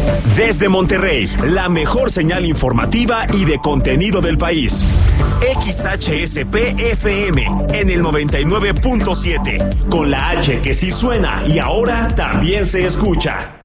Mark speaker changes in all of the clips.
Speaker 1: Desde Monterrey, la mejor señal informativa y de contenido del país. XHSP-FM en el 99.7, con la H que sí suena y ahora también se escucha.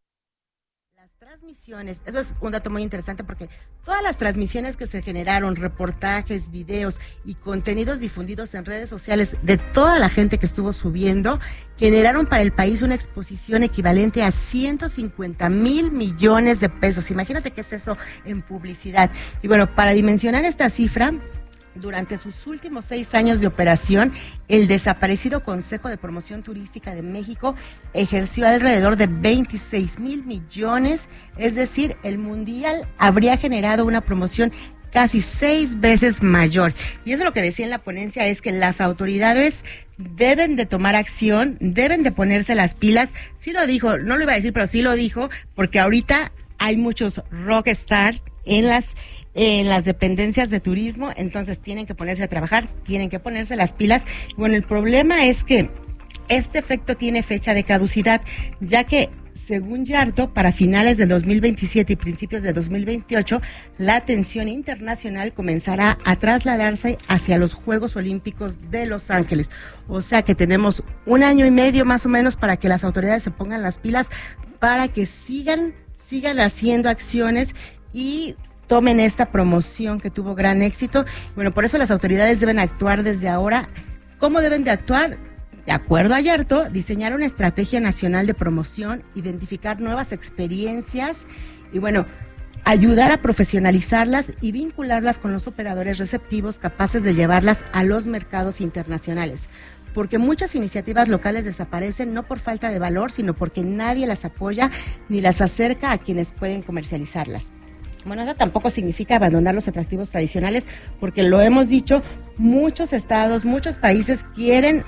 Speaker 2: Eso es un dato muy interesante porque todas las transmisiones que se generaron, reportajes, videos y contenidos difundidos en redes sociales de toda la gente que estuvo subiendo, generaron para el país una exposición equivalente a 150,000 millones de pesos. Imagínate qué es eso en publicidad. Y bueno, para dimensionar esta cifra, durante sus últimos 6 años de operación, el desaparecido Consejo de Promoción Turística de México ejerció alrededor de 26,000 millones, es decir, el Mundial habría generado una promoción casi 6 veces mayor. Y eso lo que decía en la ponencia es que las autoridades deben de tomar acción, deben de ponerse las pilas. Sí lo dijo, no lo iba a decir, pero sí lo dijo, porque ahorita hay muchos rock stars en las dependencias de turismo, entonces tienen que ponerse a trabajar, tienen que ponerse las pilas. Bueno, el problema es que este efecto tiene fecha de caducidad, ya que según Yarto, para finales de 2027 y principios de 2028, la atención internacional comenzará a trasladarse hacia los Juegos Olímpicos de Los Ángeles. O sea que tenemos 1 año y medio más o menos para que las autoridades se pongan las pilas, para que sigan haciendo acciones y tomen esta promoción que tuvo gran éxito. Bueno, por eso las autoridades deben actuar desde ahora. ¿Cómo deben de actuar? De acuerdo a Yarto, diseñar una estrategia nacional de promoción, identificar nuevas experiencias y bueno, ayudar a profesionalizarlas y vincularlas con los operadores receptivos capaces de llevarlas a los mercados internacionales. Porque muchas iniciativas locales desaparecen no por falta de valor, sino porque nadie las apoya ni las acerca a quienes pueden comercializarlas. Bueno, eso tampoco significa abandonar los atractivos tradicionales, porque lo hemos dicho, muchos estados, muchos países quieren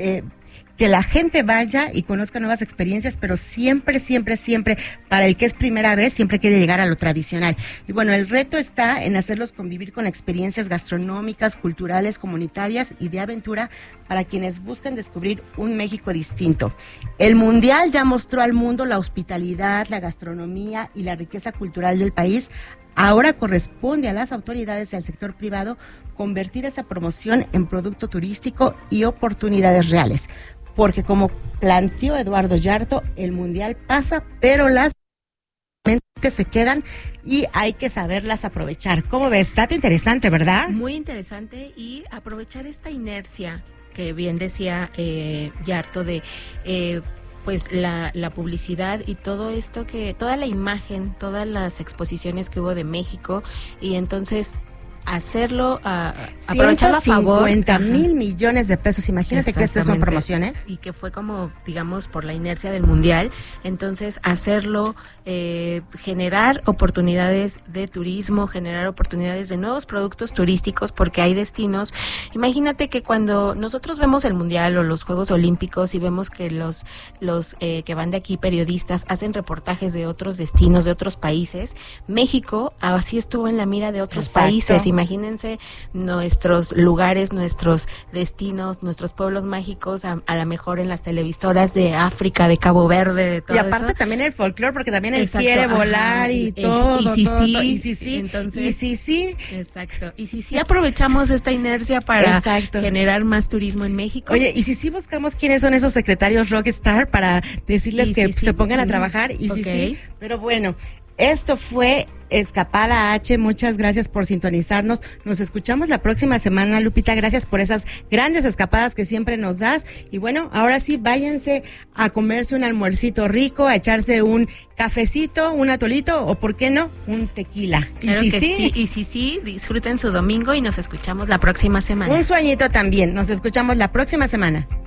Speaker 2: que la gente vaya y conozca nuevas experiencias, pero siempre, para el que es primera vez, siempre quiere llegar a lo tradicional. Y bueno, el reto está en hacerlos convivir con experiencias gastronómicas, culturales, comunitarias y de aventura para quienes buscan descubrir un México distinto. El Mundial ya mostró al mundo la hospitalidad, la gastronomía y la riqueza cultural del país. Ahora corresponde a las autoridades y al sector privado convertir esa promoción en producto turístico y oportunidades reales. Porque como planteó Eduardo Yarto, el Mundial pasa, pero las se quedan y hay que saberlas aprovechar. ¿Cómo ves? Dato interesante, ¿verdad?
Speaker 3: Muy interesante, y aprovechar esta inercia que bien decía Yarto de pues la publicidad y todo esto, que toda la imagen, todas las exposiciones que hubo de México, y entonces hacerlo, aprovecharlo a favor.
Speaker 2: 150,000 millones de pesos, imagínate que esta es una promoción, ¿eh?
Speaker 3: Y que fue como, digamos, por la inercia del Mundial, entonces hacerlo, generar oportunidades de turismo, generar oportunidades de nuevos productos turísticos, porque hay destinos. Imagínate que cuando nosotros vemos el Mundial o los Juegos Olímpicos y vemos que los que van de aquí, periodistas, hacen reportajes de otros destinos, de otros países, México así estuvo en la mira de otros países. Imagínense nuestros lugares, nuestros destinos, nuestros pueblos mágicos, a lo mejor en las televisoras de África, de Cabo Verde, de todo eso.
Speaker 2: Y aparte también el folclore, porque también él quiere volar y todo.
Speaker 3: Y si sí aprovechamos esta inercia para generar más turismo en México.
Speaker 2: Oye, y si buscamos quiénes son esos secretarios rockstar para decirles que se pongan a trabajar, pero bueno, esto fue Escapada H, muchas gracias por sintonizarnos. Nos escuchamos la próxima semana, Lupita. Gracias por esas grandes escapadas que siempre nos das. Y bueno, ahora sí, váyanse a comerse un almuercito rico, a echarse un cafecito, un atolito o, ¿por qué no?, un tequila.
Speaker 3: Claro y sí, disfruten su domingo y nos escuchamos la próxima semana.
Speaker 2: Un sueñito también. Nos escuchamos la próxima semana.